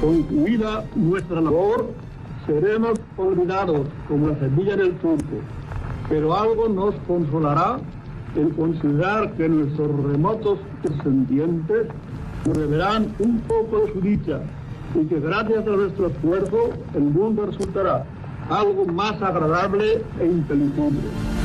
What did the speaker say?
Concluida nuestra labor, seremos olvidados como la semilla en el surco, pero algo nos consolará el considerar que nuestros remotos descendientes nos deberán un poco de su dicha y que gracias a nuestro esfuerzo el mundo resultará algo más agradable e inteligible.